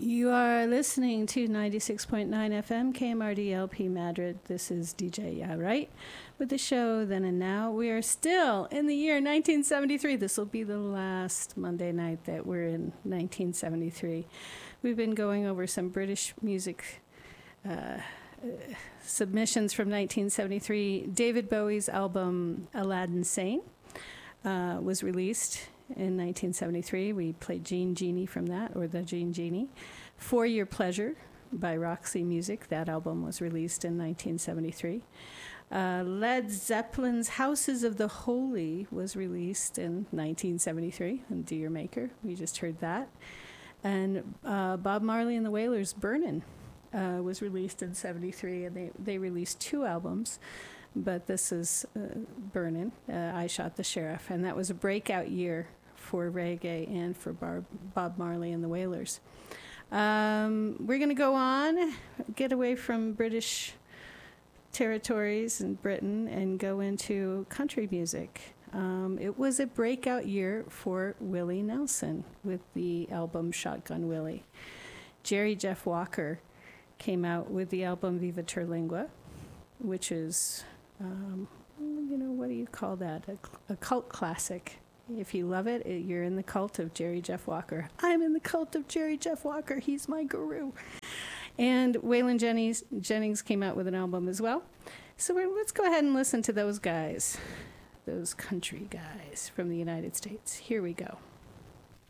You are listening to 96.9 FM KMRD LP Madrid. This is DJ Yeah Right with the show Then and Now. We are still in the year 1973. This will be the last Monday night that we're in 1973. We've been going over some British music submissions from 1973. David Bowie's album Aladdin Sane was released in 1973. We played Jean Genie from that, or the Jean Genie. For Your Pleasure by Roxy Music. That album was released in 1973. Led Zeppelin's Houses of the Holy was released in 1973. And Do Your Maker, we just heard that. And Bob Marley and the Wailers' Burnin' was released in 73, and they released 2 albums. But this is Burnin', I Shot the Sheriff, and that was a breakout year for reggae and for Bob Marley and the Wailers. We're going to go on, get away from British territories in Britain and go into country music. It was a breakout year for Willie Nelson with the album Shotgun Willie. Jerry Jeff Walker came out with the album Viva Terlingua, which is, what do you call that? A cult classic. If you love it, you're in the cult of Jerry Jeff Walker. I'm in the cult of Jerry Jeff Walker. He's my guru. And Waylon Jennings came out with an album as well. So let's go ahead and listen to those guys, those country guys from the United States. Here we go.